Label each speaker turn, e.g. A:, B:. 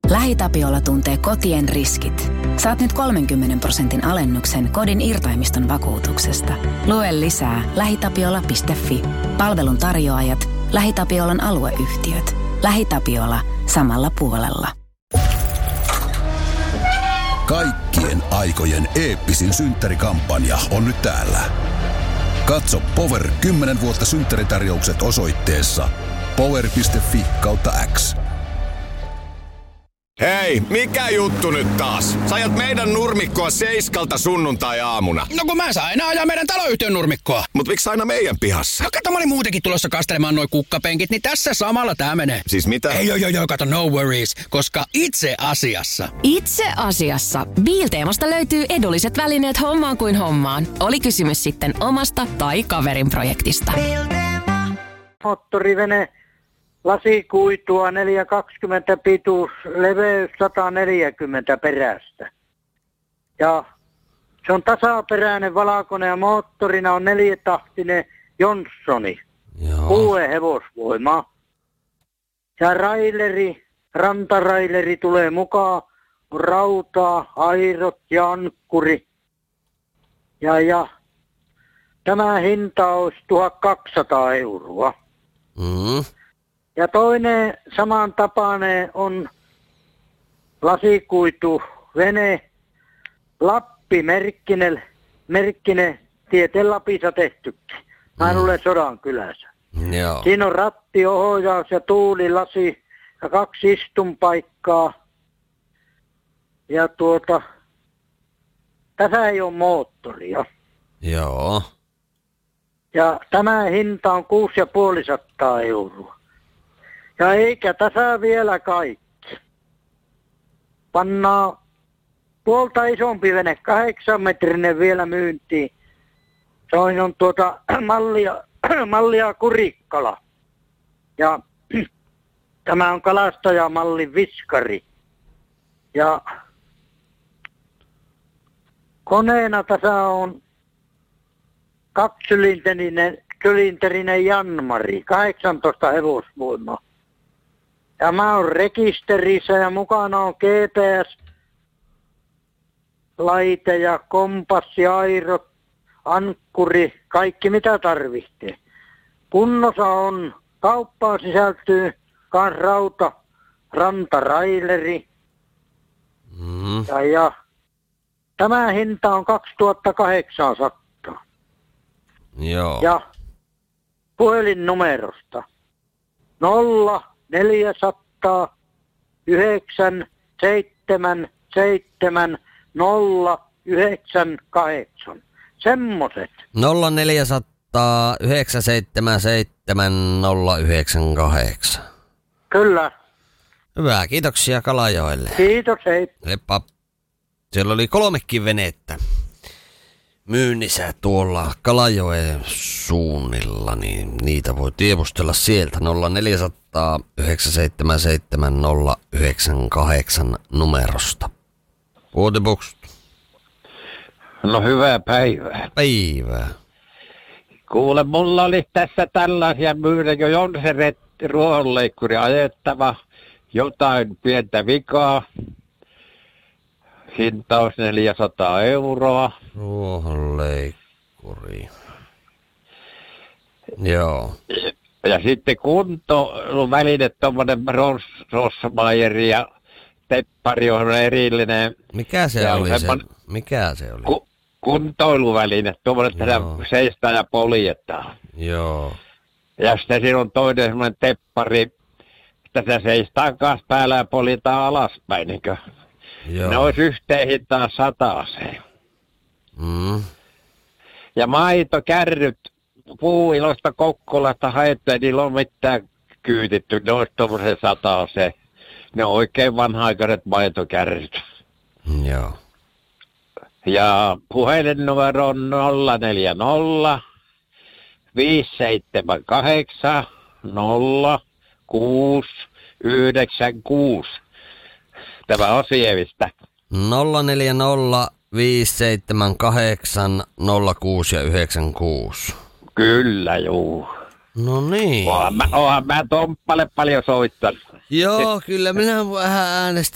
A: LähiTapiola tuntee kotien riskit. Saat nyt 30% alennuksen kodin irtaimiston vakuutuksesta. Lue lisää lähitapiola.fi. Palvelun tarjoajat, LähiTapiolan alueyhtiöt. LähiTapiola samalla puolella.
B: Kaikkien aikojen eeppisin synttärikampanja on nyt täällä. Katso Power 10 vuotta synttäritarjoukset osoitteessa power.fi/X.
C: Hei, mikä juttu nyt taas? Sä ajat meidän nurmikkoa seiskalta sunnuntai-aamuna.
D: No kun mä saan aina ajaa meidän taloyhtiön nurmikkoa.
C: Mut miksi aina meidän pihassa?
D: No kato, mä olin muutenkin tulossa kastelemaan noi kukkapenkit, niin tässä samalla tää menee.
C: Siis mitä?
D: Ei, kato, no worries, koska itse asiassa
E: Biilteemasta löytyy edulliset välineet hommaan kuin hommaan. Oli kysymys sitten omasta tai kaverin projektista.
F: Moottorivene, lasikuitua 420 pituus, leveys 140 perästä. Ja se on tasaperäinen valkoinen ja moottorina on 4-tahtinen Johnsoni. 6 hevosvoimaa. Ja rantaraileri tulee mukaan, on rautaa, airot ja ankkuri. Ja tämä hinta olisi 1200 euroa. Ja toinen samantapainen on lasikuitu vene, Lappi-merkkinen, tieteen Lapissa tehtykin. Mä olen Sodankylässä.
G: Joo.
F: Siinä on ratti, ohjaus ja tuulilasi ja 2 istunpaikkaa. Ja tässä ei ole moottoria.
G: Joo.
F: Ja tämä hinta on 6500 euroa. Ja eikä tässä vielä kaikki. Pannaan puolta isompi vene, 8-metrinen vielä myyntiin. Se on mallia Kurikkala. Ja tämä on kalastajamallin viskari. Ja koneena tässä on 2-sylinterinen Janmari, 18 hevosvoimaa. Ja mä oon rekisterissä ja mukana on GPS-laite ja kompassi, airot, ankkuri, kaikki mitä tarvitsee. Kunnossa on, kauppaan sisältyy kans rantaraileri. Ja tämä hinta on 2800.
G: Joo.
F: Ja puhelinnumerosta 0400 977 098. Semmoset.
G: 0400 977 098.
F: Kyllä.
G: Hyvä, kiitoksia Kalajoelle.
F: Kiitos, hei.
G: Heippa. Siellä oli 3 venettä myynnissä tuolla Kalajoen suunnilla, niin niitä voi tiedustella sieltä 0400 977 098 numerosta. Vuotibukset.
H: No hyvää päivää.
G: Päivää.
H: Kuule, mulla oli tässä tällaisia myydä jo Jonsen ruohonleikkuri ajettava, jotain pientä vikaa. Hinta olisi 400 euroa.
G: Ruohonleikkuri. Joo.
H: Ja sitten kuntoväline, tuommoinen Rossmayer ja teppari on erillinen.
G: Mikä se oli se? Mikä se oli?
H: Kuntoiluväline, tuommoinen tätä seistää ja poljetaan.
G: Joo.
H: Ja sitten siinä on toinen semmoinen teppari, että se seistää kanssa päällä ja poljetaan alaspäin, niinkö?
G: Joo.
H: Ne olisi yhteen hintaan 100. Ja maitokärryt puuilosta Kokkolasta haettu, ei niillä ole mitään kyytitty. Ne olisi tuommoisen 100. Ne on oikein vanha-aikaiset maitokärryt.
G: Joo.
H: Ja puhelinnumero on 040 578 0696. Tämä on Sievistä.
G: 040 578 0696.
H: Kyllä, juu.
G: No niin.
H: Oonhan mä Tomppalle paljon soittanut.
G: Joo, kyllä minä vähän äänestä